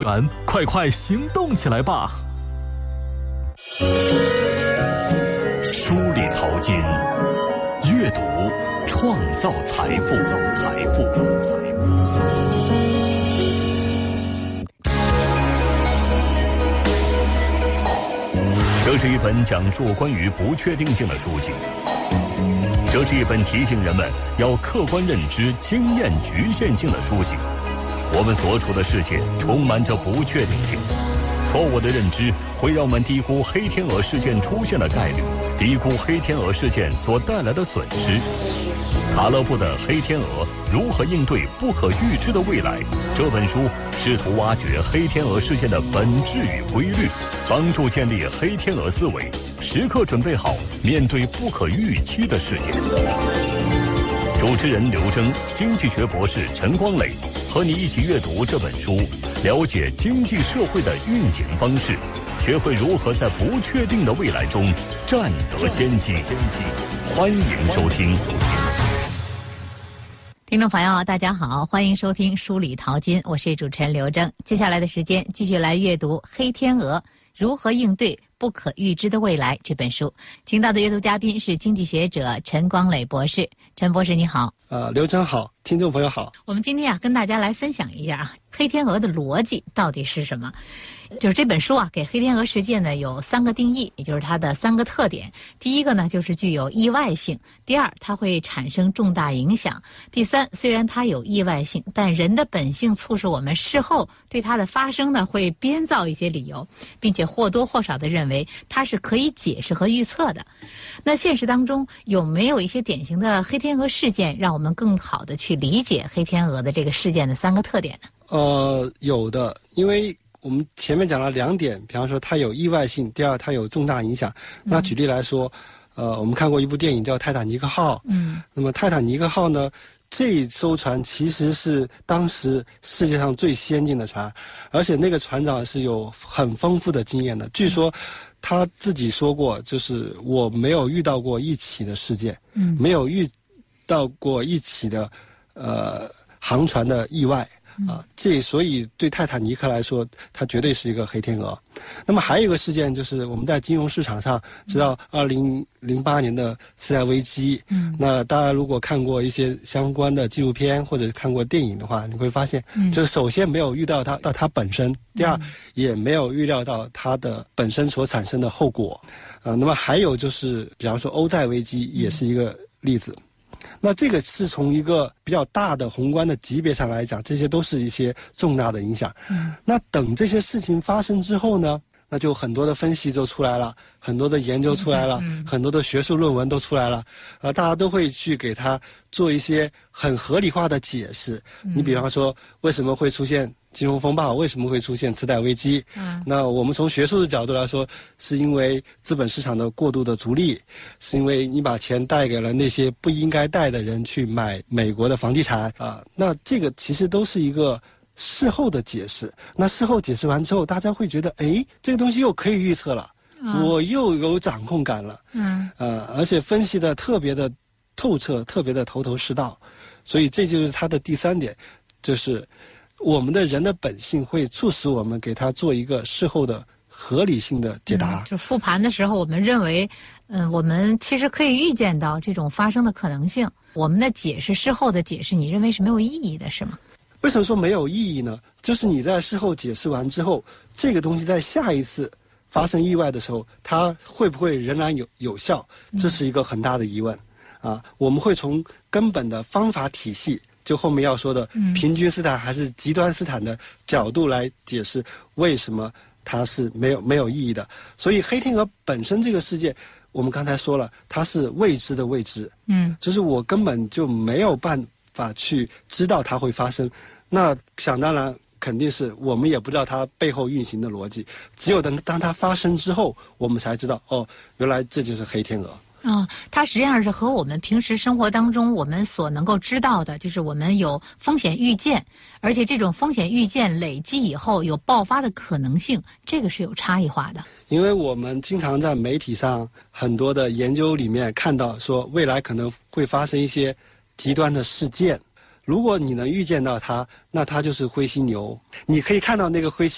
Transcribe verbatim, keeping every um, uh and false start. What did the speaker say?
们，快快行动起来吧！ 书里淘金，阅读创造财富，财富，财富。这是一本讲述关于不确定性的书籍，这是一本提醒人们要客观认知经验局限性的书籍。我们所处的世界充满着不确定性，错误的认知会让我们低估黑天鹅事件出现的概率，低估黑天鹅事件所带来的损失。卡勒布的《黑天鹅：如何应对不可预知的未来》这本书试图挖掘黑天鹅事件的本质与规律，帮助建立黑天鹅思维，时刻准备好面对不可预期的事件。主持人刘征，经济学博士陈光磊和你一起阅读这本书，了解经济社会的运行方式，学会如何在不确定的未来中占得先机。欢迎收听。 听众朋友大家好，欢迎收听书里淘金，我是主持人刘征。接下来的时间继续来阅读《黑天鹅：如何应对不可预知的未来》这本书。请到的阅读嘉宾是经济学者陈光磊博士。陈博士你好。 呃，刘征好，听众朋友好。 我们今天啊跟大家来分享一下啊，黑天鹅的逻辑到底是什么？就是这本书啊给黑天鹅事件呢有三个定义，也就是它的三个特点。第一个呢就是具有意外性，第二它会产生重大影响，第三虽然它有意外性，但人的本性促使我们事后对它的发生呢会编造一些理由，并且或多或少的认为它是可以解释和预测的。那现实当中有没有一些典型的黑天鹅事件，让我们更好的去理解黑天鹅的这个事件的三个特点呢？ 呃，有的，因为我们前面讲了两点，比方说它有意外性，第二它有重大影响。嗯、那举例来说，呃，我们看过一部电影叫《泰坦尼克号》。嗯。那么泰坦尼克号呢，这艘船其实是当时世界上最先进的船，而且那个船长是有很丰富的经验的。据说他自己说过，就是我没有遇到过一起的事件，嗯，没有遇到过一起的呃航船的意外。啊，这所以对泰坦尼克来说，它绝对是一个黑天鹅。那么还有一个事件就是我们在金融市场上知道，二零零八年的次贷危机。嗯，那大家如果看过一些相关的纪录片或者看过电影的话，你会发现，就是首先没有遇到它到它本身，第二也没有预料到它的本身所产生的后果。啊，那么还有就是，比方说欧债危机也是一个例子。那这个是从一个比较大的宏观的级别上来讲，这些都是一些重大的影响。嗯，那等这些事情发生之后呢，那就很多的分析就出来了，很多的研究出来了，嗯、很多的学术论文都出来了，呃，大家都会去给它做一些很合理化的解释。嗯、你比方说，为什么会出现金融风暴，为什么会出现次贷危机？嗯，那我们从学术的角度来说，是因为资本市场的过度的逐利，是因为你把钱贷给了那些不应该贷的人去买美国的房地产啊。那这个其实都是一个事后的解释。那事后解释完之后，大家会觉得，哎，这个东西又可以预测了，嗯、我又有掌控感了。嗯，呃，而且分析的特别的透彻，特别的头头是道。所以这就是它的第三点，就是我们的人的本性会促使我们给他做一个事后的合理性的解答。 嗯、就复盘的时候，我们认为，嗯、呃，我们其实可以预见到这种发生的可能性。我们的解释，事后的解释，你认为是没有意义的，是吗？ 为什么说没有意义呢？就是你在事后解释完之后，这个东西在下一次发生意外的时候，它会不会仍然有有效？这是一个很大的疑问。啊，我们会从根本的方法体系，就后面要说的平均斯坦还是极端斯坦的角度来解释为什么它是没有没有意义的。所以黑天鹅本身这个事件，我们刚才说了，它是未知的未知，嗯，就是我根本就没有办法去知道它会发生。那想当然肯定是我们也不知道它背后运行的逻辑，只有等当它发生之后，我们才知道，哦，原来这就是黑天鹅。 嗯，它实际上是和我们平时生活当中我们所能够知道的，就是我们有风险预见，而且这种风险预见累积以后有爆发的可能性，这个是有差异化的。 因为我们经常在媒体上很多的研究里面看到说未来可能会发生一些极端的事件，如果你能预见到它，那它就是灰犀牛。你可以看到那个灰犀